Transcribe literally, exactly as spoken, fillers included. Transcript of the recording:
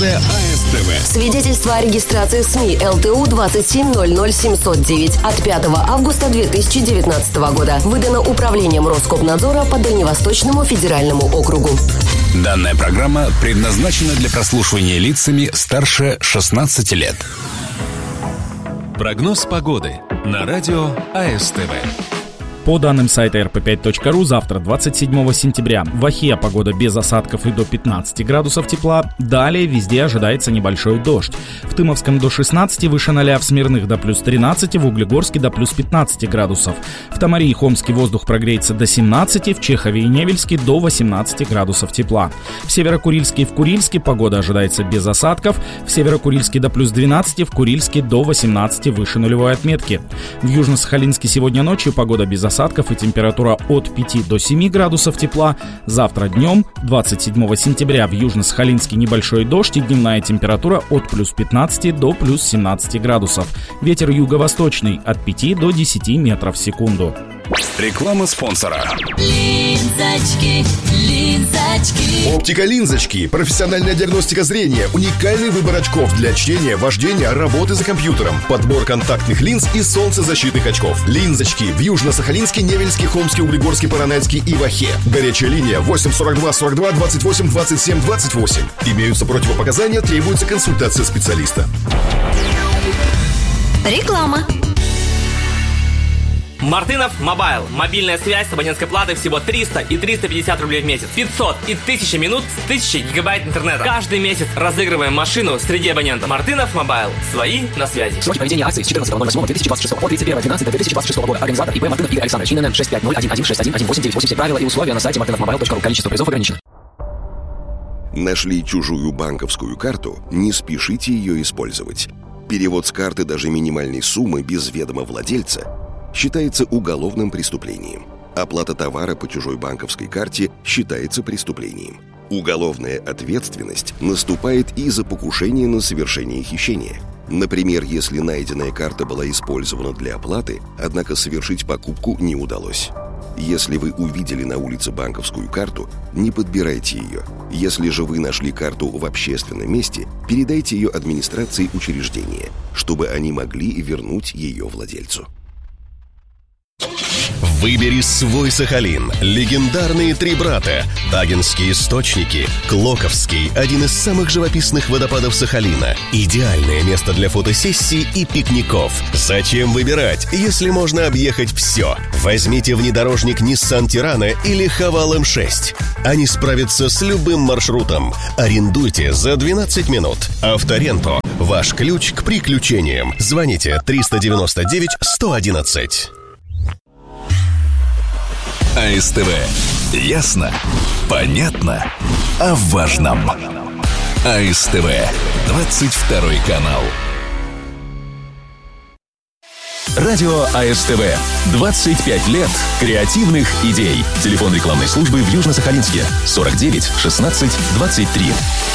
АСТВ. Свидетельство о регистрации СМИ ЛТУ двадцать семь ноль ноль семьсот девять от пятого августа две тысячи девятнадцатого года. Выдано Управлением Роскомнадзора по Дальневосточному федеральному округу. Данная программа предназначена для прослушивания лицами старше шестнадцати лет. Прогноз погоды на радио АСТВ. По данным сайта эр пэ пять точка ру, завтра, двадцать седьмого сентября, в Охе погода без осадков и до пятнадцати градусов тепла. Далее везде ожидается небольшой дождь. В Тымовском до шестнадцати, выше ноля, в Смирных до плюс тринадцати, в Углегорске до плюс пятнадцати градусов. В Тамаре и Хомске воздух прогреется до семнадцати, в Чехове и Невельске до восемнадцати градусов тепла. В Северо-Курильске и в Курильске погода ожидается без осадков, в Северо-Курильске до плюс двенадцати, в Курильске до восемнадцати, выше нулевой отметки. В Южно-Сахалинске сегодня ночью погода без осадков. осадков и температура от пяти до семи градусов тепла. Завтра днем, двадцать седьмого сентября, в Южно-Сахалинске небольшой дождь и дневная температура от плюс пятнадцати до плюс семнадцати градусов. Ветер юго-восточный от пяти до десяти метров в секунду. Реклама спонсора. Линзочки, линзочки. Оптика Линзочки. Профессиональная диагностика зрения. Уникальный выбор очков для чтения, вождения, работы за компьютером. Подбор контактных линз и солнцезащитных очков. Линзочки в Южно-Сахалинске, Невельске, Хомске, Углегорске, Поронайске и в Охе. Горячая линия восемь сорок два сорок два двадцать восемь двадцать семь двадцать восемь. Имеются противопоказания, требуется консультация специалиста. Реклама. Мартынов Мобайл. Мобильная связь с абонентской платой всего триста и триста пятьдесят рублей в месяц. пятьсот и тысяча минут с тысячей гигабайт интернета. Каждый месяц разыгрываем машину среди абонентов. Мартынов Мобайл. Свои на связи. Сроки проведения акции с четырнадцатого ноль восьмого две тысячи двадцать шестого по тридцать первое двенадцатое две тысячи двадцать шестого года. Организатор ИП Мартынов Игорь Александрович. ИНН шесть пять ноль один один шесть один один восемь девять восемь. Правила и условия на сайте мартынов мобайл точка ру. Количество призов ограничено. Нашли чужую банковскую карту? Не спешите ее использовать. Перевод с карты даже минимальной суммы без ведома владельца считается уголовным преступлением. Оплата товара по чужой банковской карте считается преступлением. Уголовная ответственность наступает и за покушение на совершение хищения. Например, если найденная карта была использована для оплаты, однако совершить покупку не удалось. Если вы увидели на улице банковскую карту, не подбирайте ее. Если же вы нашли карту в общественном месте, передайте ее администрации учреждения, чтобы они могли вернуть ее владельцу. Выбери свой Сахалин. Легендарные три брата. Тагинские источники. Клоковский. Один из самых живописных водопадов Сахалина. Идеальное место для фотосессий и пикников. Зачем выбирать, если можно объехать все? Возьмите внедорожник Nissan Тирана или Хавал эм шесть. Они справятся с любым маршрутом. Арендуйте за двенадцать минут. Авторенто. Ваш ключ к приключениям. Звоните триста девяносто девять сто одиннадцать. АСТВ. Ясно? Понятно? О важном. АСТВ. двадцать второй канал. Радио АСТВ. двадцать пять лет креативных идей. Телефон рекламной службы в Южно-Сахалинске. сорок девять шестнадцать двадцать три.